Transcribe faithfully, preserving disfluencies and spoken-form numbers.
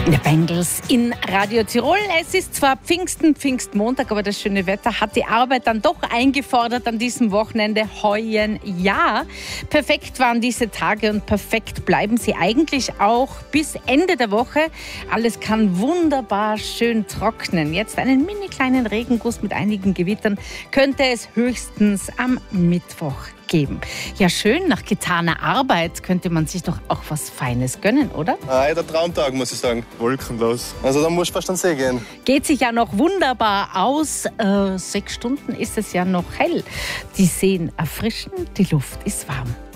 The Bangles in Radio Tirol. Es ist zwar Pfingsten, Pfingstmontag, aber das schöne Wetter hat die Arbeit dann doch eingefordert an diesem Wochenende heuen Jahr. Perfekt waren diese Tage und perfekt bleiben sie eigentlich auch bis Ende der Woche. Alles kann wunderbar schön trocknen. Jetzt einen mini kleinen Regenguss mit einigen Gewittern könnte es höchstens am Mittwoch geben. Ja, schön, nach getaner Arbeit könnte man sich doch auch was Feines gönnen, oder? Ah, der Traumtag, muss ich sagen. Wolkenlos. Also da muss fast an den See gehen. Geht sich ja noch wunderbar aus. Äh, sechs Stunden ist es ja noch hell. Die Seen erfrischen, die Luft ist warm.